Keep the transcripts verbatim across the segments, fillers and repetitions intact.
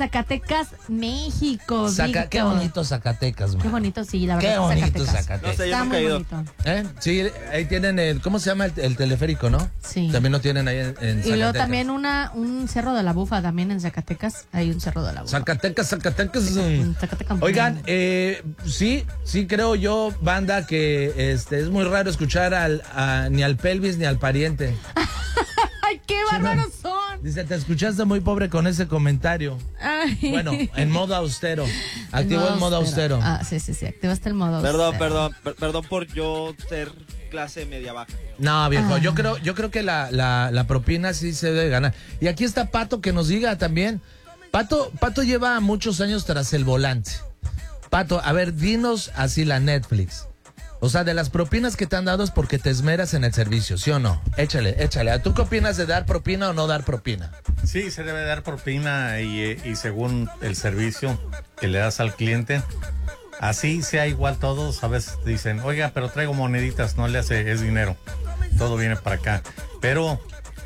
Zacatecas, México. Zaca, qué bonito Zacatecas, man. Qué bonito, sí, la verdad. Qué bonito Zacatecas. Zacatecas. No sé, yo Está nunca he muy ido. bonito. ¿Eh? Sí, ahí tienen el, ¿cómo se llama? El, el teleférico, ¿no? Sí. También lo tienen ahí en, en Zacatecas. Y luego también una, un Cerro de la Bufa, también en Zacatecas. Hay un Cerro de la Bufa. Zacatecas, Zacatecas. En Zacatecas. Oigan, eh, sí, sí creo yo, banda, que este es muy raro escuchar al, a, ni al pelvis ni al pariente. ¡Ay, qué bárbaros son! Dice, te escuchaste muy pobre con ese comentario. Ay. Bueno, en modo austero. Activó el modo austero. Ah, sí, sí, sí, activaste el modo Perdón, austero. perdón, per- perdón por yo ser clase media baja. No, viejo, Ah. yo creo, yo creo que la, la, la propina sí se debe ganar. Y aquí está Pato que nos diga también. Pato, Pato lleva muchos años tras el volante. Pato, a ver, dinos así la Netflix. O sea, de las propinas que te han dado es porque te esmeras en el servicio, ¿sí o no? Échale, échale. ¿Tú qué opinas de dar propina o no dar propina? Sí, se debe dar propina y, y según el servicio que le das al cliente, así sea igual todos, a veces dicen, oiga, pero traigo moneditas, no le hace, es dinero, todo viene para acá. Pero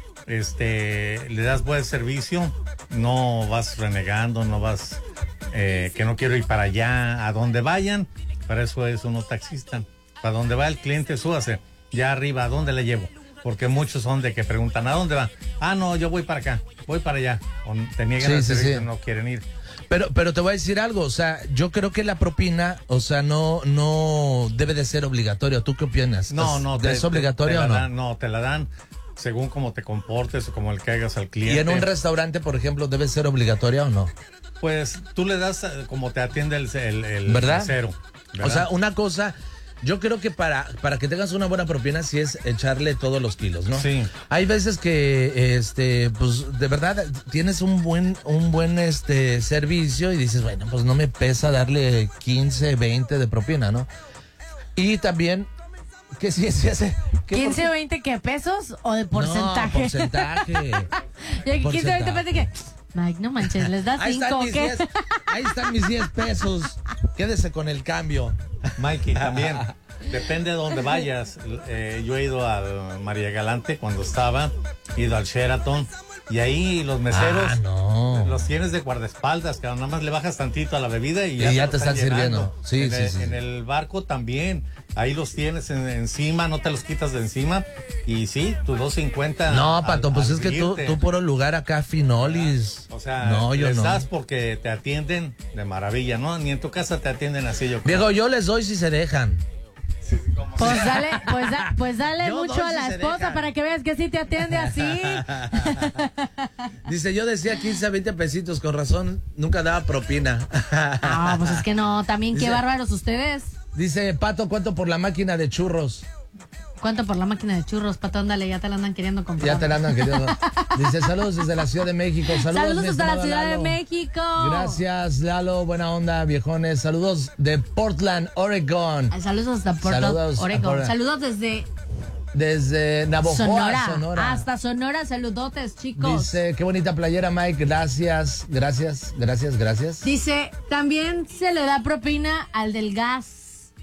este le das buen servicio, no vas renegando, no vas, eh, que no quiero ir para allá, a donde vayan, para eso es uno taxista. Para donde va el cliente, súbase. Ya arriba, ¿a dónde le llevo? Porque muchos son de que preguntan, ¿a dónde va? Ah, no, yo voy para acá, voy para allá. O te niegan Sí, el sí, servicio, sí. no quieren ir. Pero, pero te voy a decir algo, o sea, yo creo que la propina, o sea, no, no debe de ser obligatorio. ¿Tú qué opinas? No, no. ¿Es obligatorio te o no? la dan, no, te la dan según cómo te comportes o como el que hagas al cliente. ¿Y en un restaurante, por ejemplo, debe ser obligatoria o no? Pues tú le das eh, como te atiende el, el, el ¿Verdad? mesero, ¿verdad? O sea, una cosa, yo creo que para, para que tengas una buena propina sí es echarle todos los kilos, ¿no? Sí. Hay veces que, este, pues, de verdad tienes un buen, un buen, este, servicio y dices, bueno, pues no me pesa darle quince, veinte de propina, ¿no? Y también, que sí, sí hace... ¿qué ¿quince o por- veinte qué pesos o de porcentaje? No, porcentaje. Y aquí quince o veinte Porcentaje. pesos que, Mike, no manches, les das Ahí cinco, están, ¿o mis qué? diez, ahí están mis diez pesos. Quédese con el cambio. Mikey, también. Depende de dónde vayas. Eh, yo he ido al María Galante cuando estaba, he ido al Sheraton, y ahí los meseros Ah, no. los tienes de guardaespaldas, que nada más le bajas tantito a la bebida y Y ya, ya lo te están llenando. sirviendo. Sí, en sí, el, sí. En el barco también, ahí los tienes en- encima, no te los quitas de encima, y sí, tu dos cincuenta. No, al- Pato, pues al es que tú, irte. tú por el lugar acá, Finolis. O sea, no, yo les no. das porque te atienden de maravilla, ¿no? Ni en tu casa te atienden así, yo creo. Viejo, yo les doy si se dejan. Pues dale, pues, da- pues dale Yo mucho doy a si la se esposa dejan. para que veas que sí te atiende así. Dice, yo decía quince a veinte pesitos, con razón, nunca daba propina. Ah, pues es que no, también qué Dice- bárbaros ustedes. Dice, Pato, ¿cuánto por la máquina de churros? ¿Cuánto por la máquina de churros, Pato? Ándale, ya te la andan queriendo comprar. Ya te la andan queriendo. Dice, saludos desde la Ciudad de México. Saludos, Saludos mi hasta la estimado Ciudad de Lalo. México. Gracias, Lalo. Buena onda, viejones. Saludos de Portland, Oregon. Ay, saludos hasta Portland, Saludos a Oregon. Portland. Saludos desde Desde Navojoa, Sonora, Sonora. hasta Sonora. Saludotes, chicos. Dice, qué bonita playera, Mike. Gracias, gracias, gracias, gracias. Dice, también se le da propina al del gas.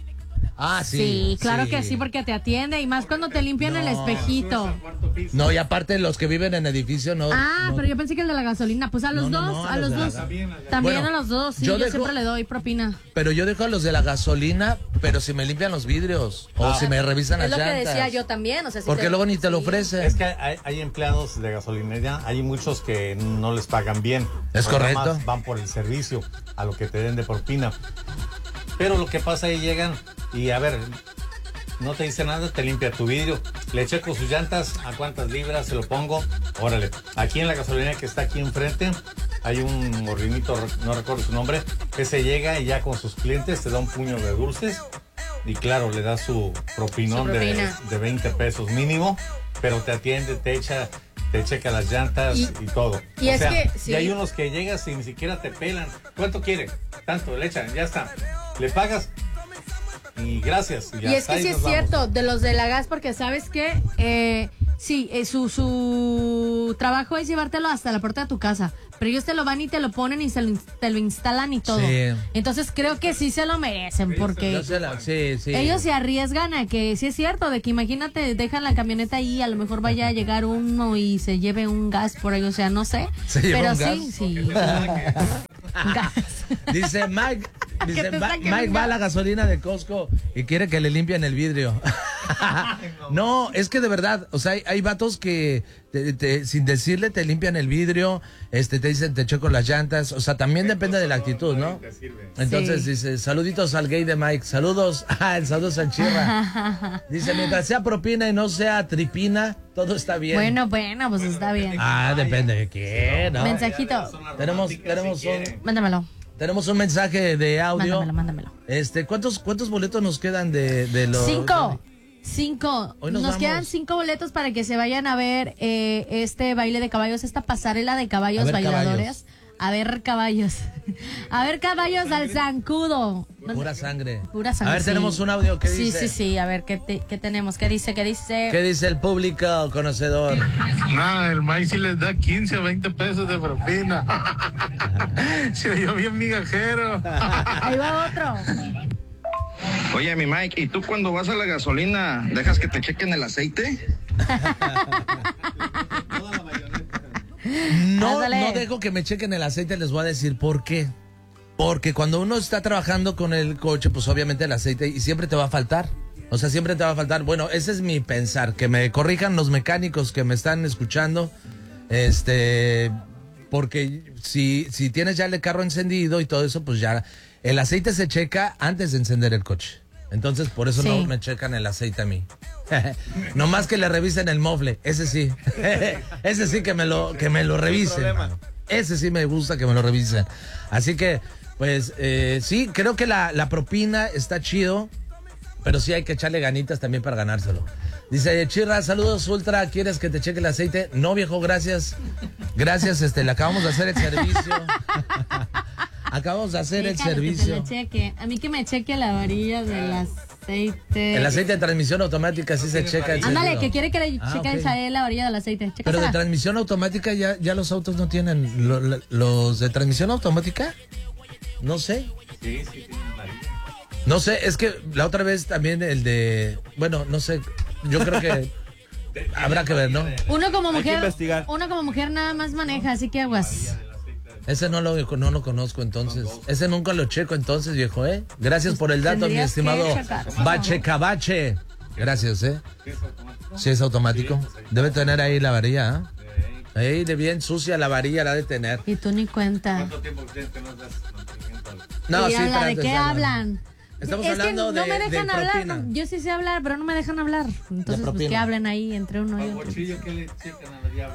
Ah, sí. Sí, claro que sí, porque te atiende y más cuando te limpian el espejito. No, y aparte los que viven en edificio no. Ah, no- pero yo pensé que el de la gasolina. Pues a los No, no, dos, no, a a los los de dos. la- También Bueno, a los dos, sí, yo yo, dejo- siempre le doy propina. Pero yo dejo a los de la gasolina, pero si me limpian los vidrios o si me revisan Es las lo que llantas. decía yo también, o sea, si Porque te- luego ni te lo sí. ofrecen. Es que hay, hay empleados de gasolinería, hay muchos que no les pagan bien. Es Pues nada correcto. más van por el servicio, a lo que te den de propina. Pero lo que pasa ahí llegan y a ver, no te dice nada, te limpia tu vidrio, le checo sus llantas, a cuántas libras se lo pongo, órale. Aquí en la gasolinería que está aquí enfrente, hay un morrinito, no recuerdo su nombre, que se llega y ya con sus clientes te da un puño de dulces y claro, le da su propinón Su de, propina. de veinte pesos mínimo, pero te atiende, te echa, te checa las llantas Y- y, todo. y o es sea, que, sí. y hay unos que llegas y ni siquiera te pelan. ¿Cuánto quiere? Tanto, le echan, ya está. Le pagas y gracias. Y es que sí es cierto, de los de la gas, porque sabes que eh, sí, eh, su, su trabajo es llevártelo hasta la puerta de tu casa, pero ellos te lo van y te lo ponen y se lo, te lo instalan y todo. Sí. Entonces creo que sí se lo merecen, porque Yo sé la- sí, sí. ellos se arriesgan a que sí es cierto, de que imagínate, dejan la camioneta ahí, a lo mejor vaya a llegar uno y se lleve un gas por ahí, o sea, no sé. ¿Se lleva pero un sí, gas? sí. Gas. Dice Mike, dice, Que te "Va- saquen Mike un va a gas". la gasolina de Costco y quiere que le limpien el vidrio. No, es que de verdad, o sea, hay, hay vatos que te- te- sin decirle te limpian el vidrio, este, te dicen te checo las llantas, o sea, también depende de la actitud, ¿no? Entonces Sí. dice, saluditos al gay de Mike, saludos, ah, saludos al Chirra. Dice, mientras sea propina y no sea tripina, todo está bien. Bueno, bueno, pues está bien. Ah, depende de quién, ¿no? Mensajito. Tenemos, tenemos un, Mándamelo. tenemos un mensaje de audio. Mándamelo, mándamelo. Este, ¿cuántos, cuántos boletos nos quedan de, de los? Cinco. Cinco. Hoy Nos, nos vamos. quedan cinco boletos para que se vayan a ver eh, este baile de caballos, esta pasarela de caballos A ver bailadores. caballos. A ver caballos. A ver caballos al zancudo. Pura sangre. Pura sangre. A ver, sí. tenemos un audio que Sí, dice. sí, sí. A ver, ¿qué, te- qué tenemos? ¿Qué dice? ¿Qué dice? ¿Qué dice el público conocedor? Nada, el Mike sí les da quince o veinte pesos de propina. Se oyó bien migajero. Ahí va otro. Oye, mi Mike, ¿y tú cuando vas a la gasolina dejas que te chequen el aceite? No, Ándale. no dejo que me chequen el aceite, les voy a decir por qué. Porque cuando uno está trabajando con el coche, pues obviamente el aceite y siempre te va a faltar. O sea, siempre te va a faltar. Bueno, ese es mi pensar, que me corrijan los mecánicos que me están escuchando. Este, porque si, si tienes ya el carro encendido y todo eso, pues ya el aceite se checa antes de encender el coche. Entonces, por eso Sí. no me checan el aceite a mí. No más que le revisen el mofle, ese sí. Ese sí que me lo, que me lo revisen. Mano. Ese sí me gusta que me lo revisen. Así que, pues, eh, sí, creo que la, la propina está chido, pero sí hay que echarle ganitas también para ganárselo. Dice, Chirra, saludos Ultra, ¿quieres que te cheque el aceite? No, viejo, gracias. Gracias, este, le acabamos de hacer el servicio. Acabamos de hacer el Déjalo que servicio. te lo cheque. A mí que me cheque la varilla del aceite. El aceite de transmisión automática sí se checa el Ándale, servicio. que quiere que le Ah, cheque ok. el- la varilla del aceite. Pero de Chécasela. transmisión automática ya, ya los autos no tienen. Lo- lo- ¿Los de transmisión automática? No sé. Sí, sí, tienen varilla. No sé, es que la otra vez también el de... Bueno, no sé, yo creo que habrá que ver, ¿no? Uno como Hay que mujer, investigar. uno como mujer nada más maneja, así que aguas. Ese no lo, no lo conozco entonces. Ese nunca lo checo entonces, viejo, ¿eh? Gracias por el dato, mi Tendrías que estimado checar. Bache Cabache. Gracias, ¿eh? Sí, es automático. Debe tener ahí la varilla, ¿eh? Ahí de bien sucia la varilla la ha de tener. Y tú ni cuenta. ¿Cuánto tiempo tienes que no das mantenimiento al- No, Y sí, habla, para ¿de qué empezar, hablan? Estamos es hablando que no de- me de dejan hablar. propina. no, yo sí sé hablar, pero no me dejan hablar. Entonces, pues propina. que hablen ahí entre uno y ¿Al otro. bolsillo qué le checan a la diabla?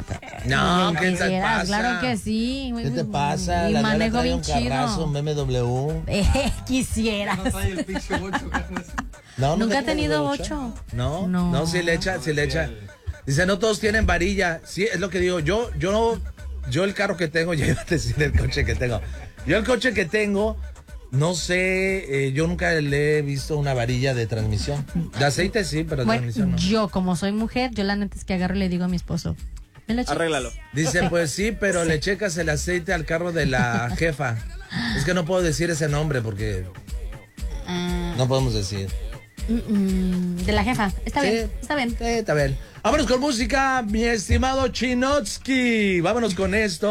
No, ¿qué te Quisieras, pasa? Claro que sí. ¿Qué te pasa? Y La manejo trae bien un carrazo, un chido. B M W. Eh, quisieras. No trae el pinche bocho, carnal. No, Nunca te he tenido pones bocho. No, No. no, sí le echa, sí le echa. Dice, no todos tienen varilla. Sí, es lo que digo. Yo, yo, yo el carro que tengo, ya iba a decir el coche que tengo. Yo el coche que tengo, no sé, eh, yo nunca le he visto una varilla de transmisión. De aceite sí, pero de Bueno, transmisión no. yo como soy mujer, yo la neta es que agarro y le digo a mi esposo. ¿me lo checas? Arréglalo. Dice, pues sí, pero le checas el aceite al carro de la jefa. Es que no puedo decir ese nombre porque Ah, no podemos decir. mm, mm, de la jefa. Está Sí. bien, está bien. Sí, está bien. Vámonos con música, mi estimado Chinotsky. Vámonos con esto.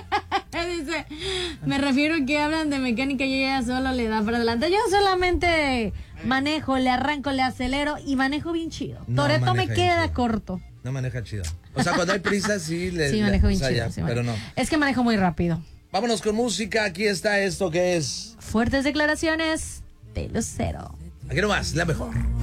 Dice, me refiero a que hablan de mecánica y ella solo le da para adelante. Yo solamente manejo, le arranco, le acelero y manejo bien chido. No Toreto me maneja bien queda chido. corto. No maneja chido. O sea, cuando hay prisa sí le... Sí, le- manejo o bien sea, chido. ya, sí, pero no. manejo. Es que manejo muy rápido. Vámonos con música. Aquí está esto que es... Fuertes declaraciones de Lucero. Aquí nomás, la mejor.